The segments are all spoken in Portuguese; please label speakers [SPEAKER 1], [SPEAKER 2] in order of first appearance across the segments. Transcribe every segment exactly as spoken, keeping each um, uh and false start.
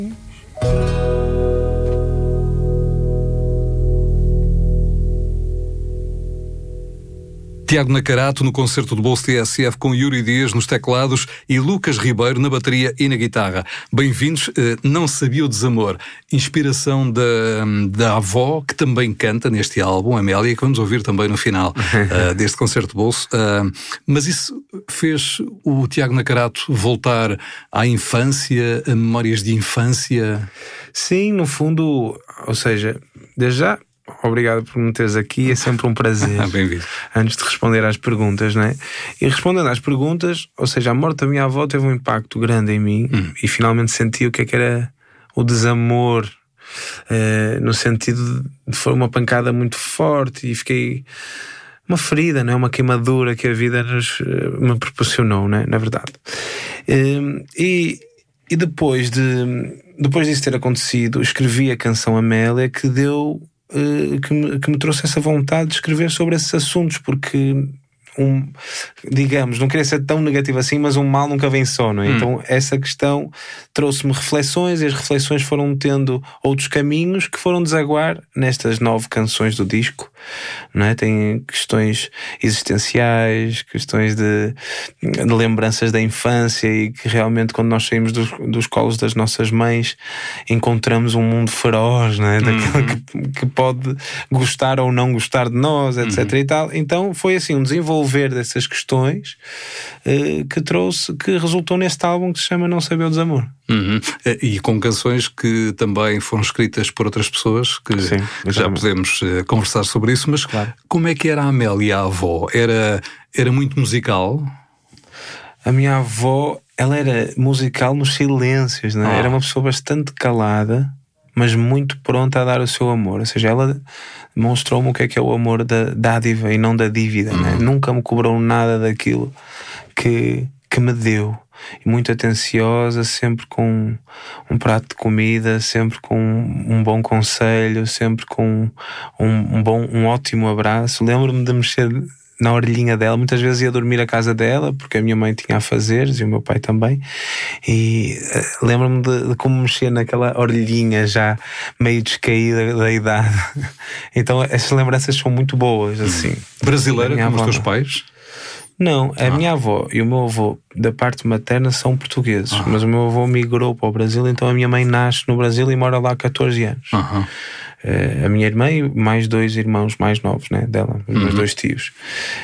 [SPEAKER 1] Tiago Nacarato no concerto do Bolso T S F com Yuri Dias nos teclados e Lucas Ribeiro na bateria e na guitarra. Bem-vindos. Não Sabia o Desamor. Inspiração da, da avó, que também canta neste álbum, Amélia, que vamos ouvir também no final uh, deste concerto do Bolso. Uh, mas isso fez o Tiago Nacarato voltar à infância, a memórias de infância?
[SPEAKER 2] Sim, no fundo, ou seja, desde já, obrigado por me teres aqui, é sempre um prazer.
[SPEAKER 1] Bem-vindo.
[SPEAKER 2] Antes de responder às perguntas, não é? E respondendo às perguntas, ou seja, a morte da minha avó teve um impacto grande em mim hum. e finalmente senti o que é que era o desamor, uh, no sentido de foi uma pancada muito forte e fiquei uma ferida, não é? Uma queimadura que a vida nos, uh, me proporcionou, não é? Na verdade. Uh, e, e depois, de, depois disso ter acontecido, escrevi a canção Amélia, que deu Que me, que me trouxe essa vontade de escrever sobre esses assuntos, porque um, digamos, não queria ser tão negativo assim, mas um mal nunca vem só, não é? Hum. Então essa questão trouxe-me reflexões, e as reflexões foram tendo outros caminhos que foram desaguar nestas nove canções do disco, não é? Tem questões existenciais, questões de, de lembranças da infância, e que realmente quando nós saímos dos, dos colos das nossas mães encontramos um mundo feroz, não é? Hum. Daquele que, que pode gostar ou não gostar de nós, etc. Hum. e tal. Então foi assim um desenvolvimento dessas questões uh, que trouxe, que resultou neste álbum que se chama Não Sabia o Desamor.
[SPEAKER 1] Uhum. E com canções que também foram escritas por outras pessoas, que Sim, já podemos uh, conversar sobre isso, mas claro. Como é que era a Amélia, a avó? Era, era muito musical?
[SPEAKER 2] A minha avó, ela era musical nos silêncios, não é? Ah. Era uma pessoa bastante calada, mas muito pronta a dar o seu amor. Ou seja, ela demonstrou-me o que é que é o amor da dádiva e não da dívida, uhum. né? Nunca me cobrou nada daquilo que, que me deu. E muito atenciosa, sempre com um prato de comida, sempre com um bom conselho, sempre com um, um, bom, um ótimo abraço. Lembro-me de mexer na orelhinha dela, muitas vezes ia dormir à casa dela, porque a minha mãe tinha afazeres e o meu pai também, e uh, lembro-me de, de como mexia naquela orelhinha já meio descaída da idade. Então essas lembranças são muito boas, assim.
[SPEAKER 1] Brasileira, como os teus pais?
[SPEAKER 2] Não, a ah. minha avó e o meu avô da parte materna são portugueses, ah. mas o meu avô migrou para o Brasil, então a minha mãe nasce no Brasil e mora lá há catorze anos. Ah. Uh, a minha irmã e mais dois irmãos mais novos, né, dela, os meus uhum. dois tios.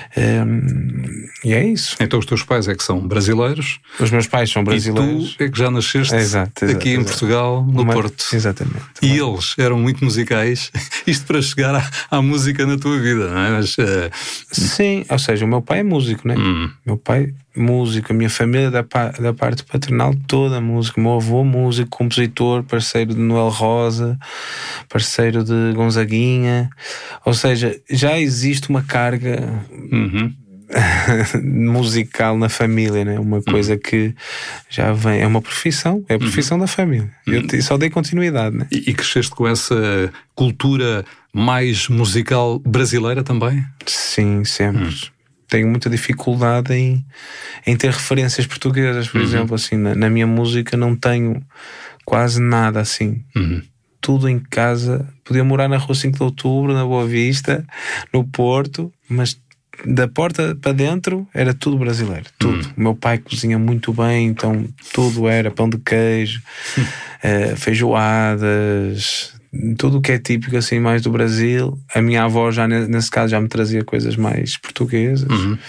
[SPEAKER 2] Um, e é isso.
[SPEAKER 1] Então os teus pais é que são brasileiros?
[SPEAKER 2] Os meus pais são brasileiros.
[SPEAKER 1] E tu é que já nasceste exato, exato,
[SPEAKER 2] exato.
[SPEAKER 1] aqui em Portugal, no Uma, Porto.
[SPEAKER 2] Exatamente.
[SPEAKER 1] E eles eram muito musicais. Isto para chegar à, à música na tua vida, não é? Mas, uh...
[SPEAKER 2] Sim, ou seja, o meu pai é músico, né? Hum. Meu pai músico, a minha família da, da parte paternal toda música, meu avô músico, compositor, parceiro de Noel Rosa, parceiro de Gonzaguinha, ou seja, já existe uma carga uhum. musical na família, né? Uma coisa uhum. que já vem, é uma profissão, é a profissão uhum. da família. Eu uhum. só dei continuidade, né?
[SPEAKER 1] E, e cresceste com essa cultura mais musical brasileira também?
[SPEAKER 2] Sim, sempre. Uhum. Tenho muita dificuldade em, em ter referências portuguesas, por uhum. exemplo, assim, na, na minha música não tenho quase nada assim. Uhum. Tudo em casa, podia morar na Rua cinco de Outubro, na Boa Vista, no Porto, mas da porta para dentro era tudo brasileiro, tudo. Uhum. O meu pai cozinha muito bem, então tudo era pão de queijo, uhum. uh, feijoadas, tudo o que é típico assim mais do Brasil. A minha avó já nesse caso já me trazia coisas mais portuguesas. Uhum.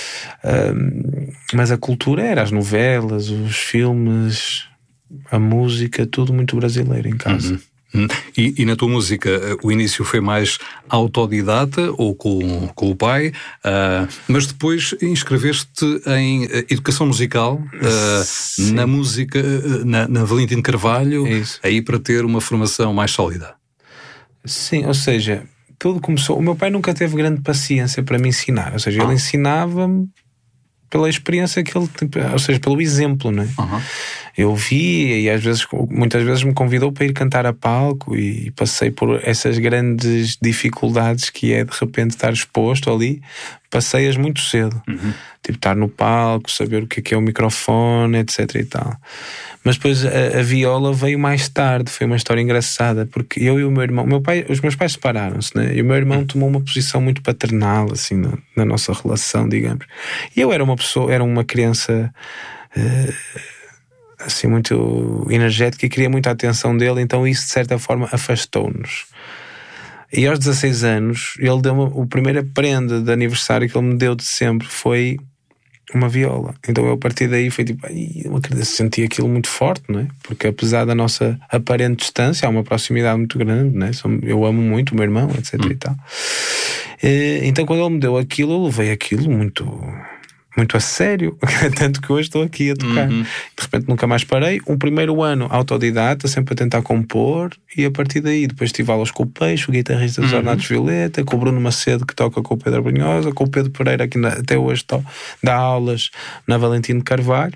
[SPEAKER 2] Um, mas a cultura era as novelas, os filmes, a música, tudo muito brasileiro em casa.
[SPEAKER 1] Uhum. E, e na tua música o início foi mais autodidata ou com, com o pai, uh, mas depois inscreveste em educação musical uh, na música na, na Valentim Carvalho, aí para ter uma formação mais sólida.
[SPEAKER 2] Sim, ou seja, tudo começou, o meu pai nunca teve grande paciência para me ensinar, ou seja, ah. ele ensinava-me pela experiência que ele, ou seja, pelo exemplo, não é? Uhum. eu vi e às vezes, muitas vezes me convidou para ir cantar a palco e passei por essas grandes dificuldades que é de repente estar exposto ali. Passei-as muito cedo. Uhum. Tipo, estar no palco, saber o que é, que é o microfone, etc e tal. Mas depois a, a viola veio mais tarde. Foi uma história engraçada, porque eu e o meu irmão, meu pai, os meus pais separaram-se, né? E o meu irmão tomou uma posição muito paternal, assim, na, na nossa relação, digamos. E eu era uma pessoa, era uma criança uh, assim, muito energética e queria muita atenção dele, então isso de certa forma afastou-nos. E aos dezasseis anos, ele deu-me a primeira prenda de aniversário que ele me deu de sempre foi uma viola. Então eu a partir daí foi tipo, ai, eu acredito, senti aquilo muito forte, não é? Porque apesar da nossa aparente distância, há uma proximidade muito grande, não é? Eu amo muito o meu irmão, etc hum. e tal. Então quando ele me deu aquilo, eu levei aquilo muito... muito a sério, tanto que hoje estou aqui a tocar. Uhum. De repente nunca mais parei. Um primeiro ano autodidata, sempre a tentar compor, e a partir daí depois tive aulas com o Peixe, o guitarrista dos uhum. Ornatos Violeta, com o Bruno Macedo, que toca com o Pedro Brunhosa, com o Pedro Pereira, que até hoje to- dá aulas na Valentino Carvalho.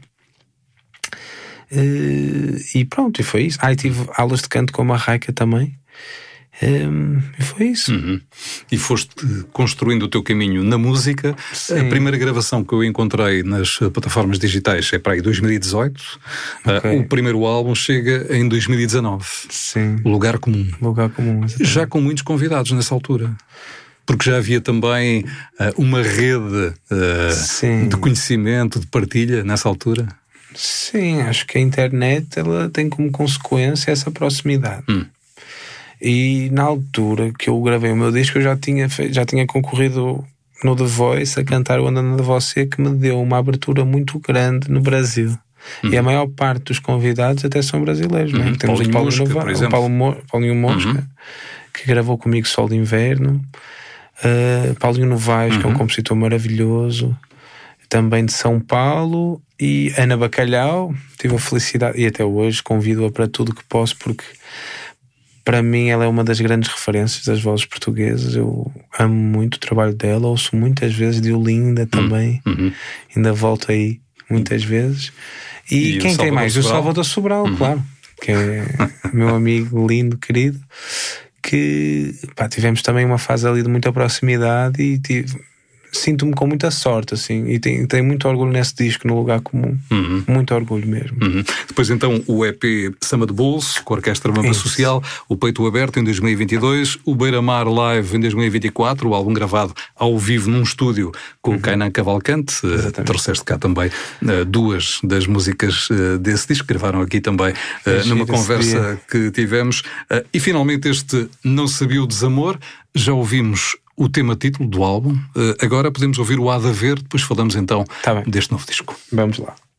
[SPEAKER 2] E pronto, e foi isso. Ah, e tive aulas de canto com a Marraica também. Um, e foi isso.
[SPEAKER 1] Uhum. E foste construindo o teu caminho na música. Sim. A primeira gravação que eu encontrei nas plataformas digitais é para aí dois mil e dezoito. Okay. Uh, o primeiro álbum chega em dois mil e dezanove.
[SPEAKER 2] Sim.
[SPEAKER 1] Lugar Comum.
[SPEAKER 2] Lugar Comum, exatamente.
[SPEAKER 1] Já com muitos convidados nessa altura. Porque já havia também uh, uma rede uh, de conhecimento, de partilha nessa altura.
[SPEAKER 2] Sim, acho que a internet ela tem como consequência essa proximidade. Hum. E na altura que eu gravei o meu disco, eu já tinha, feito, já tinha concorrido no The Voice a cantar o Andando de Você, que me deu uma abertura muito grande no Brasil. Uhum. E a maior parte dos convidados até são brasileiros. Uhum. Não é? Temos
[SPEAKER 1] Paulinho
[SPEAKER 2] o Paulo
[SPEAKER 1] Mosca,
[SPEAKER 2] Nova,
[SPEAKER 1] por exemplo.
[SPEAKER 2] O Paulo Mo, Paulinho Mosca, uhum. que gravou comigo Sol de Inverno. Uh, Paulinho Novaes, uhum. que é um compositor maravilhoso, também de São Paulo. E Ana Bacalhau, tive a felicidade, e até hoje convido-a para tudo que posso, porque para mim ela é uma das grandes referências das vozes portuguesas. Eu amo muito o trabalho dela, ouço muitas vezes de Olinda também, uhum. ainda volto aí muitas vezes. E, e quem tem mais? Sobral? O Salvador Sobral, uhum. claro, que é meu amigo lindo, querido, que pá, tivemos também uma fase ali de muita proximidade e tive... sinto-me com muita sorte, assim, e tenho, tenho muito orgulho nesse disco, no Lugar Comum. Uhum. Muito orgulho mesmo.
[SPEAKER 1] Uhum. Depois então o E P Samba de Bolso, com a Orquestra Bamba Social, o Peito Aberto em dois mil e vinte e dois, o Beira-Mar Live em dois mil e vinte e quatro, o álbum gravado ao vivo num estúdio com uhum. o Kainan Cavalcante. Uh, trouxeste cá também uh, duas das músicas uh, desse disco, que gravaram aqui também uh, numa conversa que tivemos. Uh, e finalmente este Não Sabia o Desamor. Já ouvimos o tema título do álbum. Uh, agora podemos ouvir o Há de Haver, depois falamos então
[SPEAKER 2] tá bem.
[SPEAKER 1] deste novo disco.
[SPEAKER 2] Vamos lá.